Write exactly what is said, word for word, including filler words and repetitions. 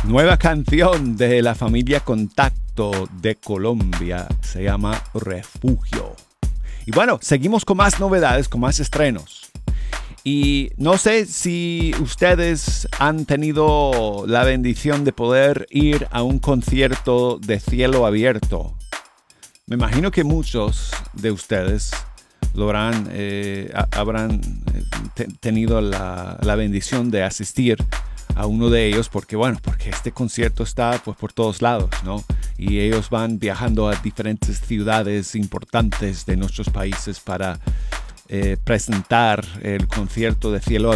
Nueva canción de la familia Contacto de Colombia, se llama Refugio. Y bueno, seguimos con más novedades, con más estrenos. Y no sé si ustedes han tenido la bendición de poder ir a un concierto de cielo abierto. Me imagino que muchos de ustedes lo habrán, eh, habrán te- tenido la, la bendición de asistir a uno de ellos, porque bueno, porque este concierto está pues por todos lados, ¿no? Y ellos van viajando a diferentes ciudades importantes de nuestros países para eh, presentar el concierto de cielo